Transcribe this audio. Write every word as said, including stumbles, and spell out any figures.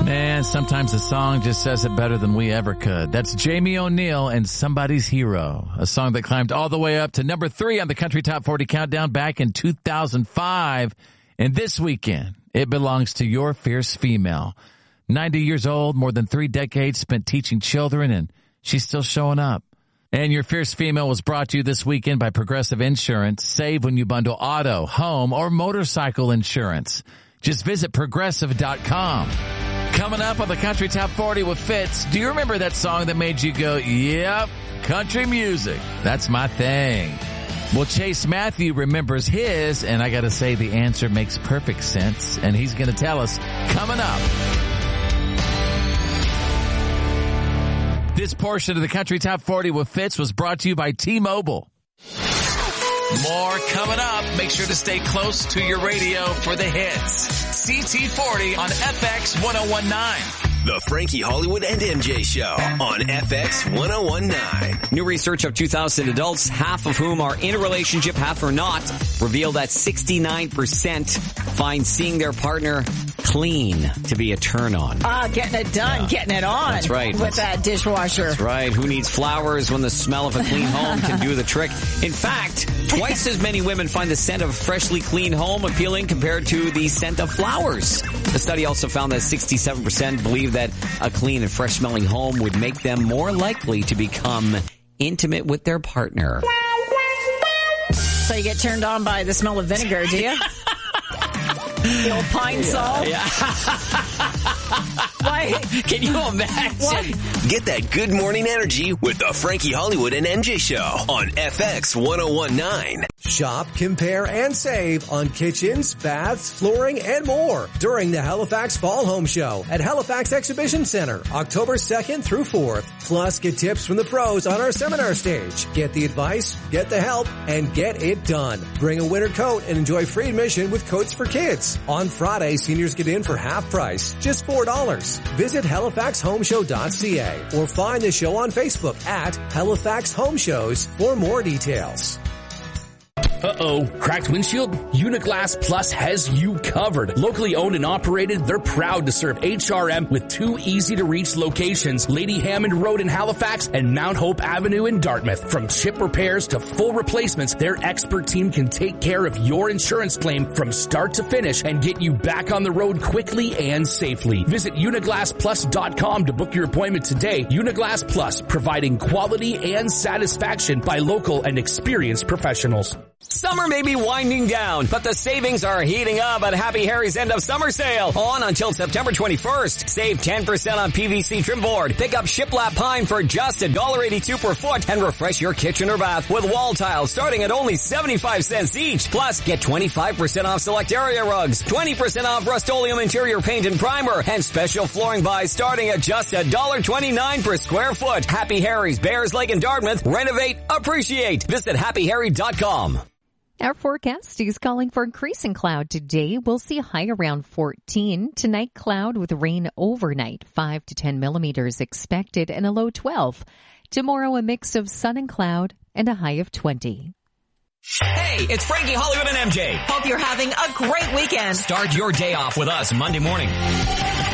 Man, sometimes a song just says it better than we ever could. That's Jamie O'Neal and Somebody's Hero, a song that climbed all the way up to number three on the Country Top forty Countdown back in two thousand five. And this weekend, it belongs to your fierce female. ninety years old, more than three decades spent teaching children, and she's still showing up. And your fierce female was brought to you this weekend by Progressive Insurance. Save when you bundle auto, home, or motorcycle insurance. Just visit progressive dot com. Coming up on the Country Top forty with Fitz, do you remember that song that made you go, yep, country music, that's my thing? Well, Chase Matthew remembers his, and I gotta say the answer makes perfect sense, and he's gonna tell us coming up. This portion of the Country Top forty with Fitz was brought to you by T-Mobile. More coming up. Make sure to stay close to your radio for the hits. C T forty on F X one oh one point nine. The Frankie Hollywood and M J Show on F X one oh one point nine. New research of two thousand adults, half of whom are in a relationship, half are not, revealed that sixty-nine percent find seeing their partner clean to be a turn on. Ah, getting it done, yeah. getting it on. That's right. With that dishwasher. That's right. Who needs flowers when the smell of a clean home can do the trick? In fact, twice as many women find the scent of a freshly clean home appealing compared to the scent of flowers. The study also found that sixty-seven percent believe that a clean and fresh smelling home would make them more likely to become intimate with their partner. So you get turned on by the smell of vinegar, do you? The old pine salt? Yeah. Why? Can you imagine? What? Get that good morning energy with the Frankie Hollywood and M J Show on F X one oh one point nine. Shop, compare, and save on kitchens, baths, flooring, and more during the Halifax Fall Home Show at Halifax Exhibition Center, October second through fourth. Plus, get tips from the pros on our seminar stage. Get the advice, get the help, and get it done. Bring a winter coat and enjoy free admission with Coats for Kids. On Friday, seniors get in for half price, just four dollars. Visit halifax home show dot c a or find the show on Facebook at Halifax Home Shows for more details. Uh-oh. Cracked windshield? Uniglass Plus has you covered. Locally owned and operated, they're proud to serve H R M with two easy-to-reach locations, Lady Hammond Road in Halifax and Mount Hope Avenue in Dartmouth. From chip repairs to full replacements, their expert team can take care of your insurance claim from start to finish and get you back on the road quickly and safely. Visit uniglass plus dot com to book your appointment today. Uniglass Plus, providing quality and satisfaction by local and experienced professionals. Summer may be winding down, but the savings are heating up at Happy Harry's end of summer sale. On until September twenty-first. Save ten percent on P V C trim board. Pick up shiplap pine for just one dollar eighty-two per foot and refresh your kitchen or bath with wall tiles starting at only seventy-five cents each. Plus, get twenty-five percent off select area rugs, twenty percent off Rust-Oleum interior paint and primer, and special flooring buys starting at just one dollar twenty-nine per square foot. Happy Harry's, Bears Lake and Dartmouth. Renovate, appreciate. Visit happy harry dot com. Our forecast is calling for increasing cloud today. We'll see a high around fourteen. Tonight, cloud with rain overnight, five to ten millimeters expected, and a low twelve. Tomorrow, a mix of sun and cloud and a high of twenty. Hey, it's Frankie Hollywood and M J. Hope you're having a great weekend. Start your day off with us Monday morning.